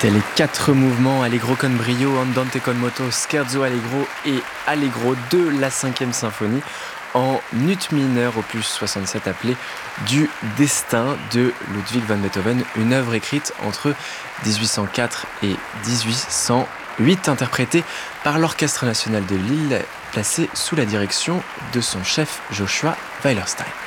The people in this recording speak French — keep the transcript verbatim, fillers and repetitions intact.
C'était les quatre mouvements Allegro con brio, Andante con moto, Scherzo allegro et Allegro de la cinquième symphonie en ut mineur opus soixante-sept appelé Du destin de Ludwig van Beethoven, une œuvre écrite entre dix-huit cent quatre et dix-huit cent huit, interprétée par l'Orchestre national de Lille, placé sous la direction de son chef Joshua Weilerstein.